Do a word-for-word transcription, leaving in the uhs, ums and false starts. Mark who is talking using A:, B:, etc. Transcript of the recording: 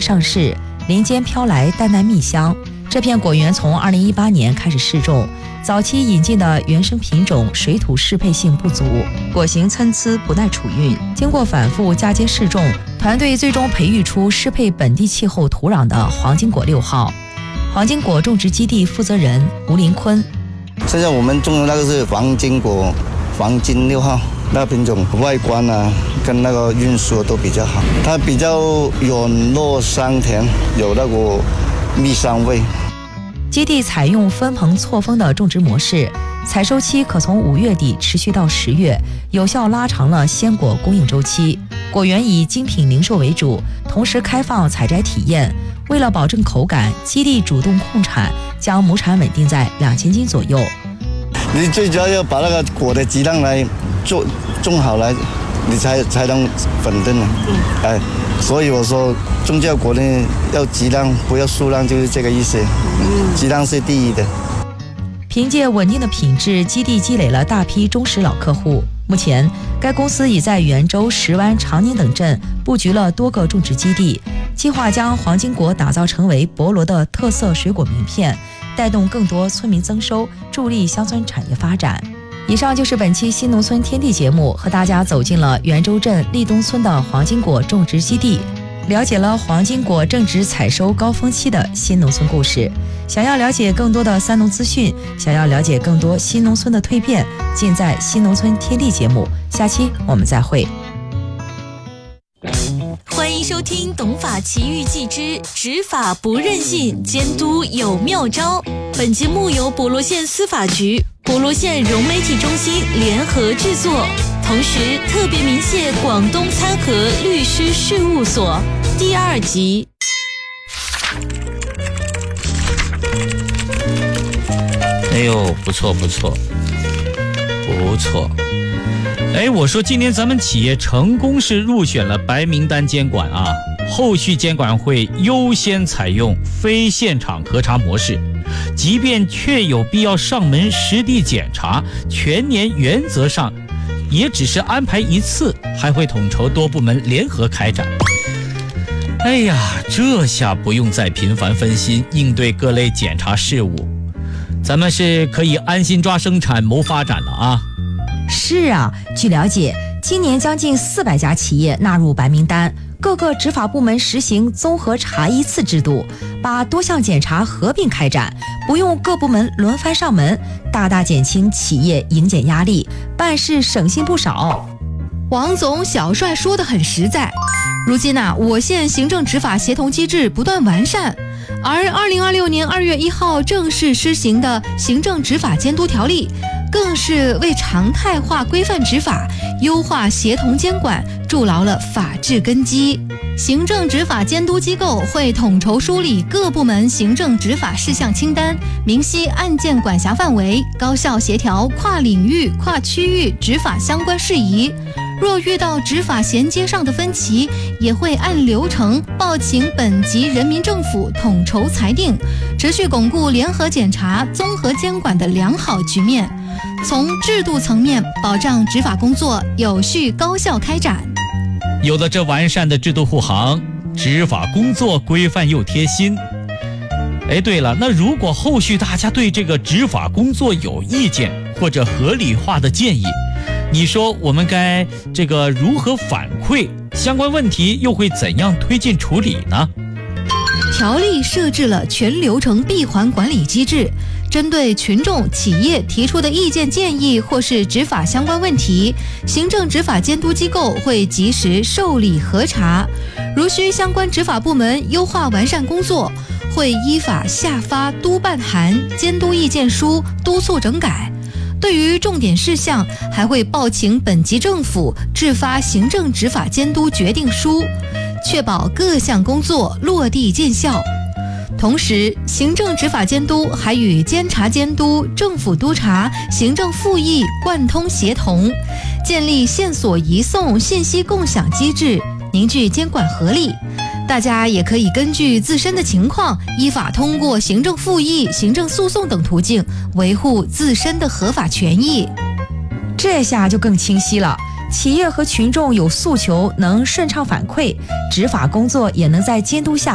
A: 上市，林间飘来淡淡蜜香。这片果园从二零一八年开始试种，早期引进的原生品种水土适配性不足，果形参差不耐储运。经过反复嫁接试种，团队最终培育出适配本地气候土壤的黄金果六号。黄金果种植基地负责人吴林坤：
B: 现在我们种的那个是黄金果，黄金六号。那品种外观啊，跟那个运输都比较好，它比较软糯香甜，有那个蜜香味。
A: 基地采用分棚错峰的种植模式，采收期可从五月底持续到十月，有效拉长了鲜果供应周期。果园以精品零售为主，同时开放采摘体验。为了保证口感，基地主动控产，将亩产稳定在两千斤左右。
B: 你最主要要把那个果的质量来做种好来，你才才能稳定了。嗯，哎，所以我说种酵果呢，要质量不要数量，就是这个意思。嗯，质量是第一的。
A: 凭借稳定的品质，基地积累了大批忠实老客户。目前，该公司已在元州、石湾、长宁等镇布局了多个种植基地，计划将黄金果打造成为博罗的特色水果名片，带动更多村民增收，助力乡村产业发展。以上就是本期新农村天地节目，和大家走进了元州镇立东村的黄金果种植基地，了解了黄金果正值采收高峰期的新农村故事。想要了解更多的三农资讯，想要了解更多新农村的蜕变，尽在新农村天地节目。下期我们再会。
C: 欢迎收听《懂法奇遇记之执法不任性，监督有妙招》。本节目由博罗县司法局、博罗县融媒体中心联合制作，同时特别鸣谢广东参合律师事务所。第二集。
D: 哎呦，不错不错不错。哎，我说今年咱们企业成功是入选了白名单监管啊，后续监管会优先采用非现场核查模式，即便确有必要上门实地检查，全年原则上也只是安排一次，还会统筹多部门联合开展。哎呀，这下不用再频繁分心应对各类检查事务，咱们是可以安心抓生产谋发展了啊。
A: 是啊，据了解，今年将近四百家企业纳入白名单，各个执法部门实行综合查一次制度，把多项检查合并开展，不用各部门轮番上门，大大减轻企业迎检压力，办事省心不少。
E: 王总小帅说得很实在。如今啊，我县行政执法协同机制不断完善，而二零二六年二月一号正式施行的行政执法监督条例，更是为常态化规范执法、优化协同监管筑牢了法治根基。行政执法监督机构会统筹梳理各部门行政执法事项清单，明晰案件管辖范围，高效协调跨领域、跨区域执法相关事宜。若遇到执法衔接上的分歧，也会按流程报请本级人民政府统筹裁定，持续巩固联合检查、综合监管的良好局面。从制度层面保障执法工作有序高效开展。
D: 有了这完善的制度护航，执法工作规范又贴心。哎，对了，那如果后续大家对这个执法工作有意见或者合理化的建议，你说我们该这个如何反馈？相关问题又会怎样推进处理呢？
E: 条例设置了全流程闭环管理机制，针对群众、企业提出的意见建议或是执法相关问题，行政执法监督机构会及时受理核查。如需相关执法部门优化完善工作，会依法下发督办函、监督意见书，督促整改。对于重点事项，还会报请本级政府制发行政执法监督决定书，确保各项工作落地见效。同时，行政执法监督还与监察监督、政府督察、行政复议贯通协同，建立线索移送、信息共享机制，凝聚监管合力。大家也可以根据自身的情况，依法通过行政复议、行政诉讼等途径，维护自身的合法权益。
A: 这下就更清晰了，企业和群众有诉求能顺畅反馈，执法工作也能在监督下